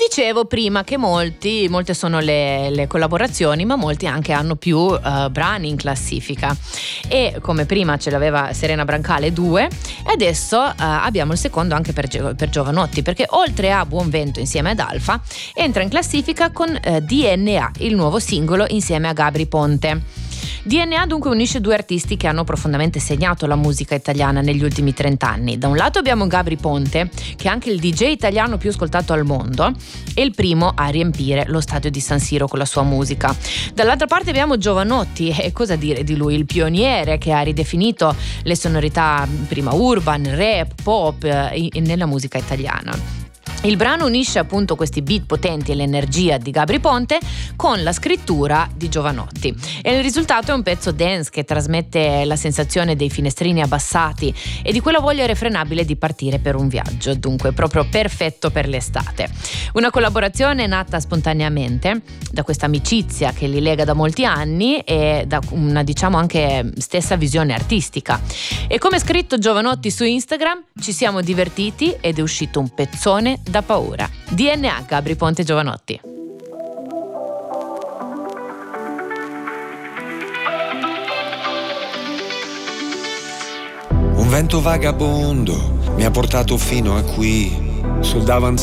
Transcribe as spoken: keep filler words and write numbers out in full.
Dicevo prima che molti, molte sono le, le collaborazioni, ma molti anche hanno più uh, brani in classifica. E come prima ce l'aveva Serena Brancale, due, e adesso uh, abbiamo il secondo anche per, per Jovanotti, perché oltre a Buon Vento insieme ad Alfa, entra in classifica con uh, D N A, il nuovo singolo insieme a Gabry Ponte. D N A dunque unisce due artisti che hanno profondamente segnato la musica italiana negli ultimi trent'anni. Da un lato abbiamo Gabry Ponte, che è anche il D J italiano più ascoltato al mondo e il primo a riempire lo stadio di San Siro con la sua musica. Dall'altra parte abbiamo Jovanotti, e cosa dire di lui, il pioniere che ha ridefinito le sonorità prima urban, rap, pop eh, nella musica italiana. Il brano unisce appunto questi beat potenti e l'energia di Gabry Ponte con la scrittura di Jovanotti, e il risultato è un pezzo dance che trasmette la sensazione dei finestrini abbassati e di quella voglia irrefrenabile di partire per un viaggio, dunque proprio perfetto per l'estate. Una collaborazione nata spontaneamente da questa amicizia che li lega da molti anni e da una, diciamo, anche stessa visione artistica. E come ha scritto Jovanotti su Instagram, ci siamo divertiti ed è uscito un pezzone da paura. D N A, Gabry Ponte, Jovanotti. Un vento vagabondo mi ha portato fino a qui, sul davanzale